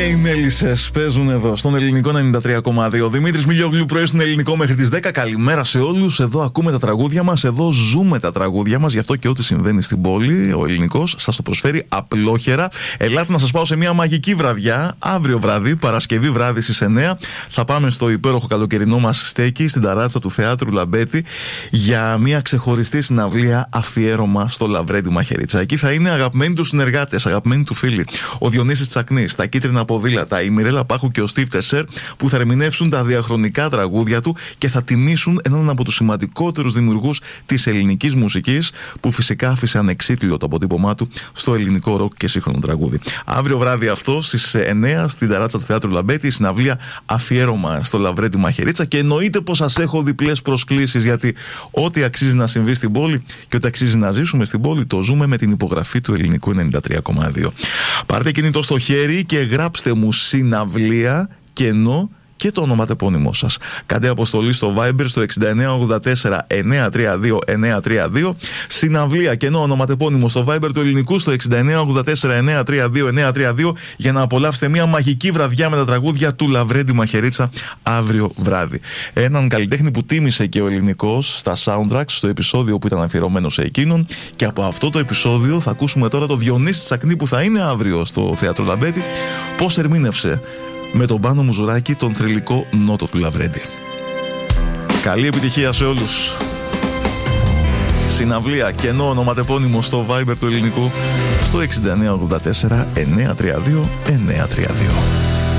οι μέλισσες παίζουν εδώ στον ελληνικό 93,2. Δημήτρης Μιλιόγλου, πρωί στον ελληνικό μέχρι τις 10. Καλημέρα σε όλους. Εδώ ακούμε τα τραγούδια μας, εδώ ζούμε τα τραγούδια μας. Γι' αυτό και ό,τι συμβαίνει στην πόλη, ο ελληνικός σας το προσφέρει απλόχερα. Ελάτε να σας πάω σε μια μαγική βραδιά. Αύριο βράδυ, Παρασκευή βράδυ στις 9, θα πάμε στο υπέροχο καλοκαιρινό μας στέκι στην ταράτσα του Θεάτρου Λαμπέτη για μια ξεχωριστή συναυλία αφιέρωμα στο Λαβρέντι Μαχαιρίτσα. Εκεί θα είναι αγαπημένοι του συνεργάτες, αγαπημένοι του φίλοι. Ο Διονύσης Τσακνής, τα Κίτρινα Ποδήλατα, η Μιρέλα Πάχου και ο Στίβ Τεσέρ, που θα ερμηνεύσουν τα διαχρονικά τραγούδια του και θα τιμήσουν έναν από τους σημαντικότερους δημιουργούς της ελληνικής μουσικής, που φυσικά άφησε ανεξίτηλο το αποτύπωμά του στο ελληνικό ροκ και σύγχρονο τραγούδι. Αύριο βράδυ αυτό στις 9 στην ταράτσα του Θεάτρου Λαμπέτη, η συναυλία αφιέρωμα στο Λαβρέντι Μαχαιρίτσα. Και εννοείται πως σας έχω διπλές προσκλήσεις, γιατί ό,τι αξίζει να συμβεί στην πόλη και ό,τι αξίζει να ζήσουμε στην πόλη, το ζούμε με την υπογραφή του ελληνικού 93,2. Πάρτε κινητό στο χέρι και γράψτε μου συναυλία κενό και το ονοματεπώνυμό σας. Κάντε αποστολή στο Viber στο 6984 932 932. Συναυλία κενό ονοματεπώνυμο στο Viber του ελληνικού στο 6984 932 932 για να απολαύσετε μια μαγική βραδιά με τα τραγούδια του Λαβρέντι Μαχαιρίτσα αύριο βράδυ. Έναν καλλιτέχνη που τίμησε και ο ελληνικός στα soundtracks στο επεισόδιο που ήταν αφιερωμένο σε εκείνον. Και από αυτό το επεισόδιο θα ακούσουμε τώρα το Διονύση Τσακνή, που θα είναι αύριο στο Θέατρο Λαμπέτη, πώς ερμήνευσε με τον Πάνο Μουζουράκη τον θρυλικό νότο του Λαβρέντι. Καλή επιτυχία σε όλους. Συναυλία κενό ονοματεπώνυμο στο Viber του ελληνικού στο 6984 932 932.